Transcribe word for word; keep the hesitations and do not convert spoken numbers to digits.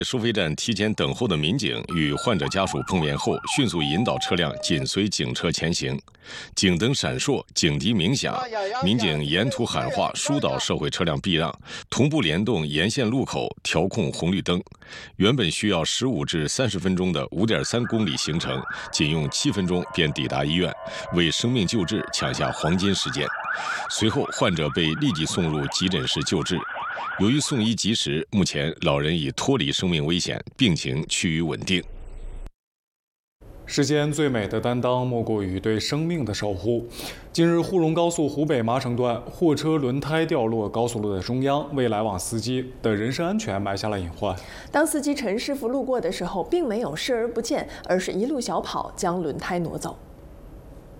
收费站提前等候的民警与患者家属碰面后，迅速引导车辆紧随警车前行。警灯闪烁，警笛鸣响，民警沿途喊话疏导社会车辆避让，同步联动沿线路口调控红绿灯。原本需要十五至三十分钟的五点三公里行程，仅用七分钟便抵达医院，为生命救治抢下黄金时间。随后，患者被立即送入急诊室救治。由于送医及时，目前老人已脱离生命危险，病情趋于稳定。 世间最美的担当，莫过于对生命的守护。近日，沪蓉高速湖北麻城段货车轮胎掉落高速路的中央，为来往司机的人身安全埋下了隐患。 当司机陈师傅路过的时候，并没有视而不见，而是一路小跑将轮胎挪走。